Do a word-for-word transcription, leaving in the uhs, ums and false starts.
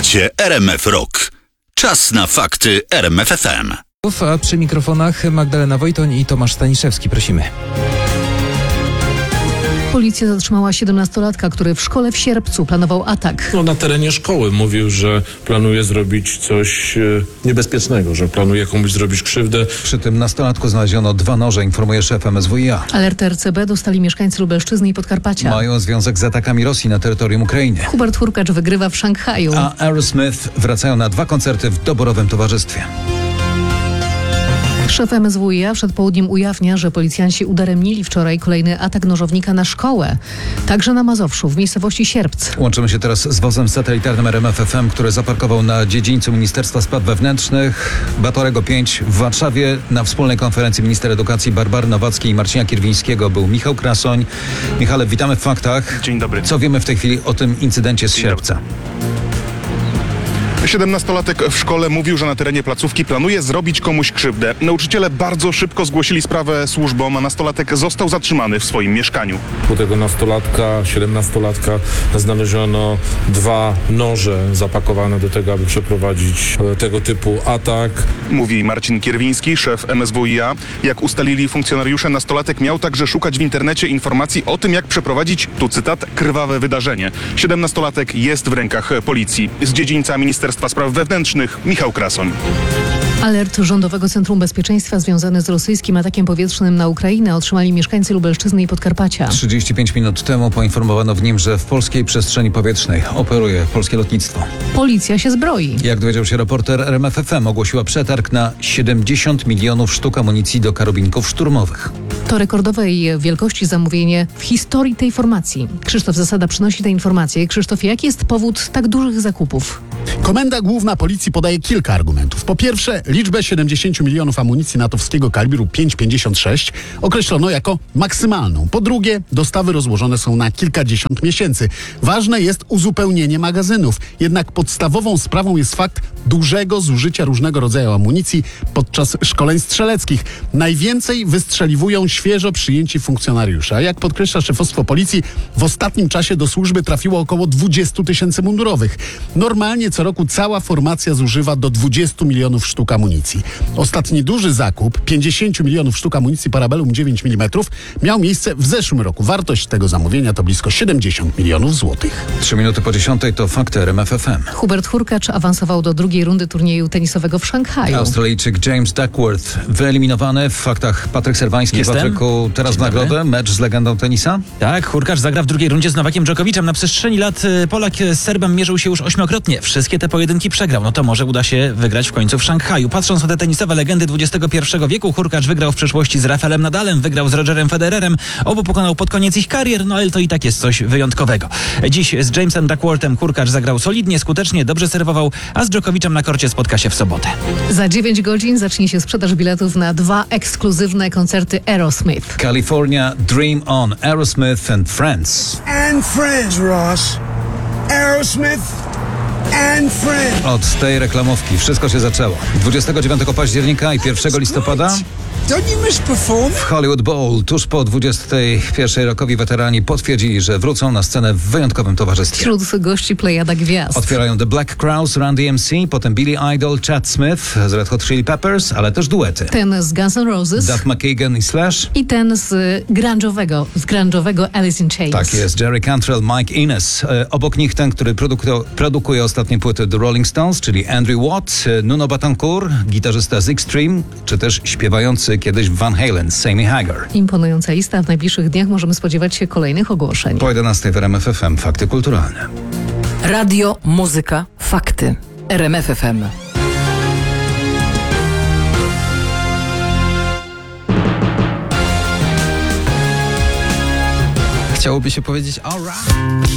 Słuchacie R M F Rock. Czas na fakty R M F F M. A przy mikrofonach Magdalena Wojtoń i Tomasz Staniszewski. Prosimy. Policja zatrzymała siedemnastolatka, który w szkole w Sierpcu planował atak. No, na terenie szkoły mówił, że planuje zrobić coś e, niebezpiecznego, że planuje komuś zrobić krzywdę. Przy tym nastolatku znaleziono dwa noże, informuje szef M S W i A. Alert R C B dostali mieszkańcy Lubelszczyzny i Podkarpacia. Mają związek z atakami Rosji na terytorium Ukrainy. Hubert Hurkacz wygrywa w Szanghaju. A Aerosmith wracają na dwa koncerty w doborowym towarzystwie. Szef M S W i A przed południem ujawnia, że policjanci udaremnili wczoraj kolejny atak nożownika na szkołę. Także na Mazowszu, w miejscowości Sierpc. Łączymy się teraz z wozem satelitarnym R M F F M, który zaparkował na dziedzińcu Ministerstwa Spraw Wewnętrznych Batorego pięć w Warszawie. Na wspólnej konferencji minister edukacji Barbary Nowackiej i Marcina Kierwińskiego był Michał Krasoń. Michale, witamy w faktach. Dzień dobry. Co wiemy w tej chwili o tym incydencie z Sierpca? siedemnastolatek w szkole mówił, że na terenie placówki planuje zrobić komuś krzywdę. Nauczyciele bardzo szybko zgłosili sprawę służbom, a nastolatek został zatrzymany w swoim mieszkaniu. U tego nastolatka, siedemnastolatka znaleziono dwa noże zapakowane do tego, aby przeprowadzić e, tego typu atak. Mówi Marcin Kierwiński, szef M S W i A. Jak ustalili funkcjonariusze, nastolatek miał także szukać w internecie informacji o tym, jak przeprowadzić, tu cytat, krwawe wydarzenie. siedemnastolatek jest w rękach policji. Z dziedzińca Ministerstwa Spraw Wewnętrznych Michał Krasoń. Alert Rządowego Centrum Bezpieczeństwa związany z rosyjskim atakiem powietrznym na Ukrainę otrzymali mieszkańcy Lubelszczyzny i Podkarpacia. trzydzieści pięć minut temu poinformowano w nim, że w polskiej przestrzeni powietrznej operuje polskie lotnictwo. Policja się zbroi. Jak dowiedział się reporter, R M F F M ogłosiła przetarg na siedemdziesiąt milionów sztuk amunicji do karabinków szturmowych. To rekordowej wielkości zamówienie w historii tej formacji. Krzysztof Zasada przynosi te informacje. Krzysztof, jaki jest powód tak dużych zakupów? Komenda Główna Policji podaje kilka argumentów. Po pierwsze, liczbę siedemdziesiąt milionów amunicji natowskiego kalibru pięć pięćdziesiąt sześć określono jako maksymalną. Po drugie, dostawy rozłożone są na kilkadziesiąt miesięcy. Ważne jest uzupełnienie magazynów. Jednak podstawową sprawą jest fakt dużego zużycia różnego rodzaju amunicji podczas szkoleń strzeleckich. Najwięcej wystrzeliwują świeżo przyjęci funkcjonariusze. A jak podkreśla szefostwo policji, w ostatnim czasie do służby trafiło około dwadzieścia tysięcy mundurowych. Normalnie co roku cała formacja zużywa do dwudziestu milionów sztuk amunicji. Ostatni duży zakup, pięćdziesiąt milionów sztuk amunicji Parabellum dziewięć milimetrów, miał miejsce w zeszłym roku. Wartość tego zamówienia to blisko siedemdziesiąt milionów złotych. Trzy minuty po dziesiątej to fakty R M F F M. Hubert Hurkacz awansował do drugiej rundy turnieju tenisowego w Szanghaju. Australijczyk James Duckworth wyeliminowany. W faktach Patryk Serwański. Jestem. Patryku, teraz w nagrodę. Mecz z legendą tenisa. Tak, Hurkacz zagra w drugiej rundzie z Nowakiem Dżokowiczem. Na przestrzeni lat Polak z Serbem mierzył się już ośmiokrotnie. Wszystkie te pojedynki przegrał. No to może uda się wygrać w końcu w Szanghaju. Patrząc na te tenisowe legendy dwudziestego pierwszego wieku, Hurkacz wygrał w przeszłości z Rafaelem Nadalem, wygrał z Rogerem Federerem. Obu pokonał pod koniec ich karier, no ale to i tak jest coś wyjątkowego. Dziś z Jamesem Duckworthem Hurkacz zagrał solidnie, skutecznie, dobrze serwował, a z Dżokowiczem na korcie spotka się w sobotę. Za dziewięć godzin zacznie się sprzedaż biletów na dwa ekskluzywne koncerty Aerosmith. California Dream On. Aerosmith and Friends. And Friends, Ross. Aerosmith and Friends. Od tej reklamówki wszystko się zaczęło. dwudziestego dziewiątego października i pierwszego listopada Don't you miss performing? w Hollywood Bowl. Tuż po dwudziestej pierwszej rokowi weterani potwierdzili, że wrócą na scenę w wyjątkowym towarzystwie. Wśród gości plejada gwiazd. Otwierają The Black Crowes, Run D M C, potem Billy Idol, Chad Smith z Red Hot Chili Peppers, ale też duety. Ten z Guns N' Roses Duff McKagan i Slash. i ten z grunge'owego, z grunge'owego Alice in Chains. Tak jest, Jerry Cantrell, Mike Inez. E, obok nich ten, który produkuje, produkuje ostatnie płyty The Rolling Stones, czyli Andrew Watt, e, Nuno Betancourt, gitarzysta z Extreme, czy też śpiewający kiedyś w Van Halen, Sammy Hagar. Imponująca lista. W najbliższych dniach możemy spodziewać się kolejnych ogłoszeń. Po jedenastej w R M F F M Fakty kulturalne. Radio, muzyka, fakty. R M F F M. Chciałoby się powiedzieć all right.